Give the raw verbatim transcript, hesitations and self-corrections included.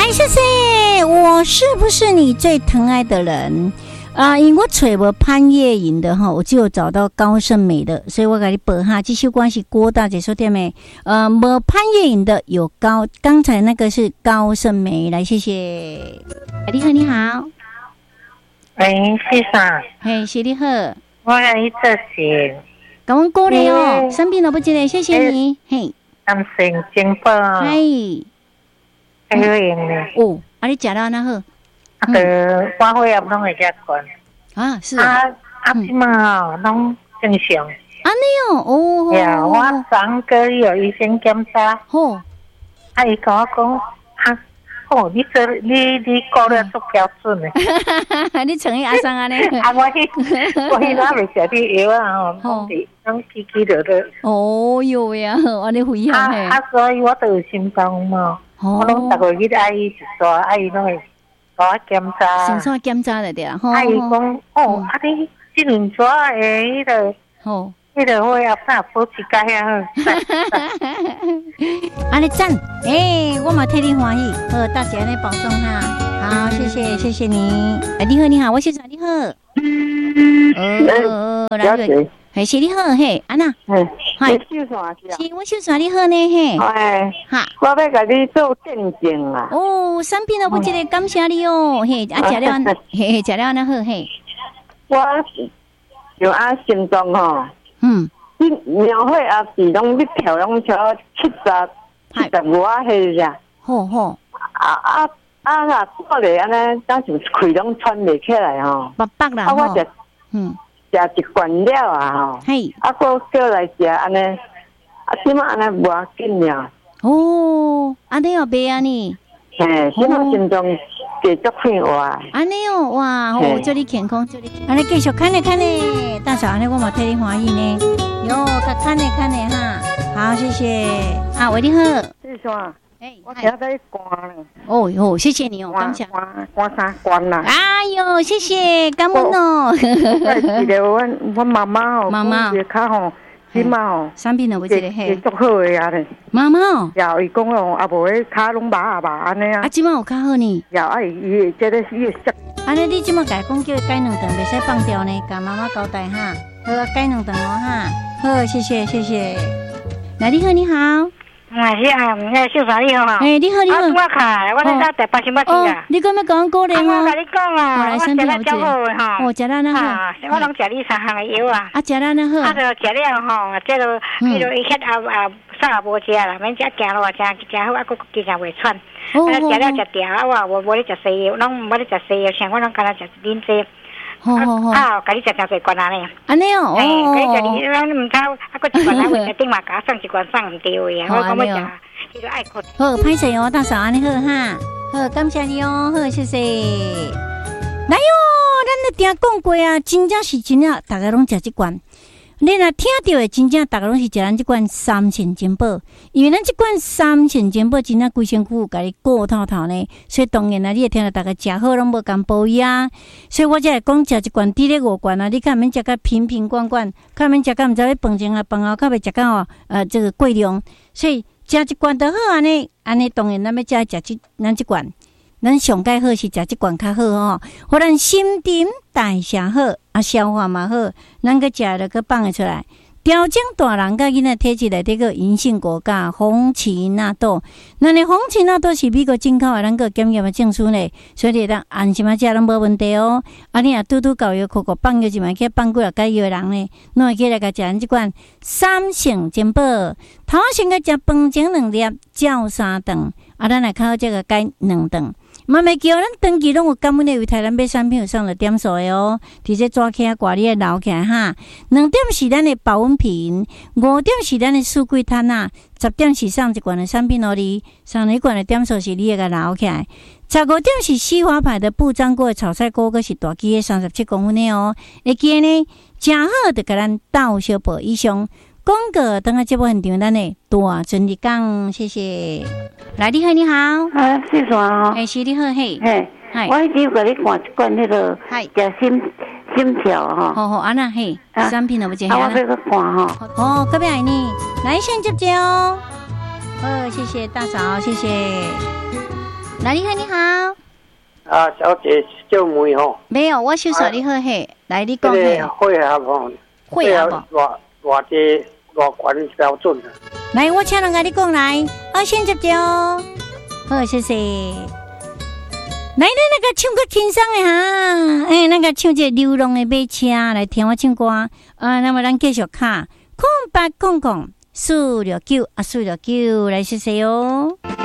来，谢谢，我是不是你最疼爱的人？啊，因为我找无潘越云的哈，我就有找到高胜美的，所以我给你报哈。这首歌是郭大姐说的没？呃，无潘越云的有高，刚才那个是高胜美。来，谢谢。你好，你好。 喂，先生。 嘿，是你好。 我有一则是。 跟我过来哦，生病了不记得，谢谢你。嘿。 男性进步。 嗨。 还有用呢。 哦，啊，你食了那好。 啊，个花花也拢会食惯啊，是啊，啊，即嘛哦，拢正常。 安尼哦，哦， 呀，我上个有医生检查， 哦， 啊，伊跟我讲，啊，哦，你这你你过了足标准的， 你乘以阿三安尼， 啊，我迄我迄哪未食啲药啊，吼，拢是拢起起落落。 哦哟呀，安尼危险嘿。 啊，所以我都有心脏嘛，我拢逐个月爱伊一刷，爱伊拢会。我检查， 先做检查了对啊。 啊，伊讲哦，啊你这轮纸诶，迄个，哦，迄个我要啥保持介啊？ 安尼赞，诶，我嘛替你欢喜，好，大姐来保重哈。好，谢谢，谢谢你。哎，你好，你好，我先生你好。哦，来个，嘿，是你好，嘿，安娜， 嗯， 嗨， 秀山是， 是我秀山你好呢，嘿， 哎， 哈， 我要甲你做见证啊。 哦，生病了，我这个感谢你哦，嘿，啊，食了，嘿，食了那好，嘿， 我就啊心脏吼，嗯，你庙会啊是拢你跳拢超七十七十五啊迄只， 好好， 啊啊啊啦，过来安尼，当时气拢喘袂起来吼， 白白啦， 啊我食，嗯，食一罐了啊吼，嘿，啊我叫来食安尼，啊即马安尼无要紧了。 哦，安尼哦，袂安尼， 嘿，即马心脏继续变活。 安尼哦，哇，哦，祝你健康，祝你，安尼继续看咧看咧，大嫂，安尼我嘛替你欢喜呢，哟，甲看咧看咧哈，好，谢谢，啊，喂，你好， 谢谢啊。我听到你关了。 哦哟，谢谢你哦，感谢。 关关啥关啦？ 哎呦，谢谢，感恩哦。 记得我我妈妈哦， 妈妈， 脚吼，即马吼， 生病了，我记得嘿。 足好个啊咧。 妈妈哦。 然后伊讲哦，啊无迄脚拢麻啊麻安尼啊。 啊，即马有较好呢。 然后啊，伊即个伊个安尼你即马甲伊讲叫伊改两顿，袂使放掉呢，甲妈妈交代哈。好，改两顿哦哈。好，谢谢谢谢。来，你好你好。 啊，是啊，那秀山你好哈。 哎，你好你好。 我卡，我在台北新北市啊。 你敢要讲过来吗？我甲你讲啊，我食了足好诶吼。 哦，食了那好。 我拢食你三项诶药啊。 啊，食了那好。 啊，就食了吼，即落，迄落伊迄啊啊，啥也无食啦，免食行路啊，真真好，啊，佫经常袂喘。哦。食了食掉，啊，我无无咧食西药，拢无咧食西药，像我拢干那食啉济。 好好好。 啊，甲你食诚侪罐安尼。 安尼哦。 哎，甲你食你，咱毋透，啊，佫一罐咱为顶嘛，甲送一罐送毋对诶啊，我讲要食，迄个爱困。 好，歹势哦，大嫂安尼好哈。好，感谢你哦，好，谢谢。来哟，咱咧定讲过啊，真正是真正，大家拢食即罐。你若听到的，真正大家拢是食咱即罐三千金宝，因为咱即罐三千金宝真正规身躯有甲你顾透透呢，所以当然啦，你会听到大家食好拢无共保伊啊，所以我才会讲食一罐滴咧五罐啊，你看免食甲瓶瓶罐罐，看免食甲毋知咧饭前啊饭后，较袂食甲哦呃这个过量，所以食一罐就好安尼，安尼当然咱要食食即咱即罐。咱上介好是食即罐较好吼，互咱心沉代谢好，啊消化嘛好，咱个食了个放会出来。调整大人甲囡仔体质内底个银杏果甲红荠纳豆，咱的红荠纳豆是美国进口的，咱个检验的证书呢，所以你当安心啊食拢无问题哦。啊，你若拄拄搞药，口口放药一摆去放几啊解药的人呢，拢会起来甲食咱即款三成珍宝。头先个食饭前两粒，照三顿，啊，咱来靠这个解两顿。慢慢叫咱长期拢有感恩的为台南买产品有上了点数的哦，伫这抓起啊挂你的留起来哈。两点是咱的保温瓶，五点是咱的四季摊啊，十点是上一罐的产品哦哩，上一罐的点数是你的个留起来。十五点是西华牌的不粘锅的炒菜锅，佮是大机的三十七公分的哦。会记呢，正好就甲咱倒小宝以上。广告等下节目现场，咱的大顺利讲，谢谢。来，你好，你好。 啊，谢谢哦。 哎，是你好，嘿。 嘿，我已经给你灌一罐那个，叫心心跳哈。 好好，安那嘿，产品了不接下。啊，我这个灌哈。 哦，隔壁爱你，来先接接哦。好，谢谢大嫂，谢谢。 来，你好，你好。 啊，小姐叫梅吼。 没有，我收说你好嘿。来，你讲嘿。 会合吼。 会合不？ 偌偌济偌悬标准啊。 来，我请人甲你讲来，我先接着哦。好，谢谢。来，咱那个唱歌轻松的哈，哎，那个唱这流浪的马车来听我唱歌啊。那么咱继续卡空八空空四六九啊，四六九来谢谢哦。